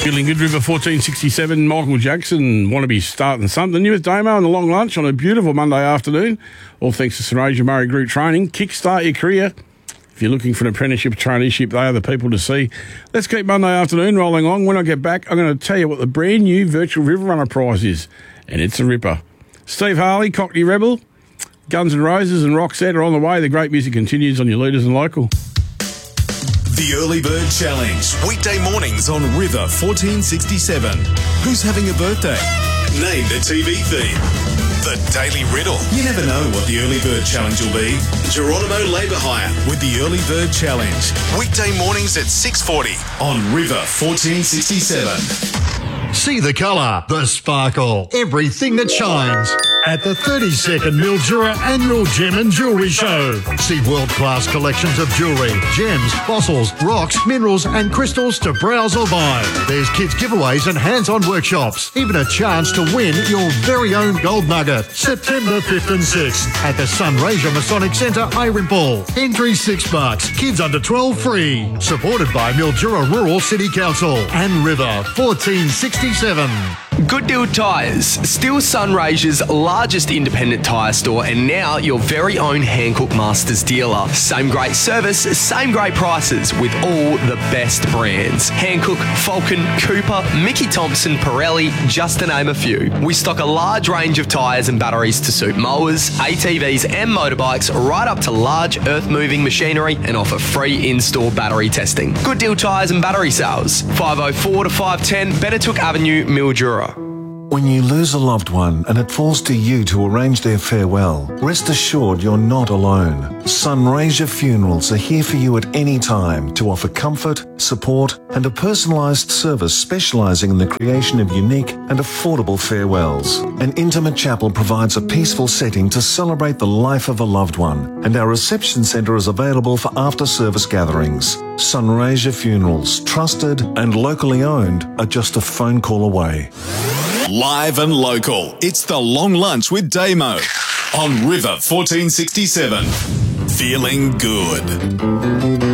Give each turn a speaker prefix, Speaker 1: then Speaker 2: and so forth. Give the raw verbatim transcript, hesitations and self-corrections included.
Speaker 1: Feeling good, River fourteen sixty-seven, Michael Jackson, want to be starting something new with Damo and the long lunch on a beautiful Monday afternoon. All thanks to St Asia Murray Group Training. Kickstart your career. If you're looking for an apprenticeship or traineeship, they are the people to see. Let's keep Monday afternoon rolling on. When I get back, I'm going to tell you what the brand new Virtual River Runner prize is, and it's a ripper. Steve Harley, Cockney Rebel, Guns N' Roses and Roxette are on the way. The great music continues on your Leaders and Local.
Speaker 2: The Early Bird Challenge, weekday mornings on River fourteen sixty-seven. Who's having a birthday? Name the T V theme. The Daily Riddle. You never know what the Early Bird Challenge will be. Geronimo Labour Hire with the Early Bird Challenge. Weekday mornings at six forty on River fourteen sixty-seven.
Speaker 3: See the colour, the sparkle, everything that shines at the thirty-second Mildura Annual Gem and Jewellery Show. See world-class collections of jewellery, gems, fossils, rocks, minerals and crystals to browse or buy. There's kids giveaways and hands-on workshops. Even a chance to win your very own gold nugget. September fifth and sixth at the Sunraysia Masonic Centre, Irene. Entry six bucks. Kids under twelve free. Supported by Mildura Rural City Council and River fourteen sixty-seven.
Speaker 4: Good Deal Tyres, still Sunraysia's largest independent tyre store and now your very own Hankook Masters dealer. Same great service, same great prices with all the best brands. Hankook, Falcon, Cooper, Mickey Thompson, Pirelli, just to name a few. We stock a large range of tyres and batteries to suit mowers, A T Vs and motorbikes right up to large earth-moving machinery and offer free in-store battery testing. Good Deal Tyres and battery sales, five oh four to five ten Bettertook Avenue, Mildura.
Speaker 5: When you lose a loved one and it falls to you to arrange their farewell, rest assured you're not alone. Sunraysia Funerals are here for you at any time to offer comfort, support and a personalised service specialising in the creation of unique and affordable farewells. An intimate chapel provides a peaceful setting to celebrate the life of a loved one, and our reception centre is available for after-service gatherings. Sunraysia Funerals, trusted and locally owned, are just a phone call away.
Speaker 2: Live and local, it's the Long Lunch with Damo on River fourteen sixty-seven. Feeling good.